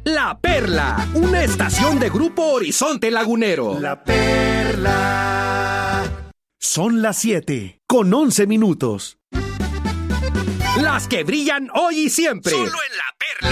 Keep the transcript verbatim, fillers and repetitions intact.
La Perla, una estación de Grupo Horizonte Lagunero. La Perla. Son las siete, con once minutos. Las que brillan hoy y siempre. Solo en La Perla.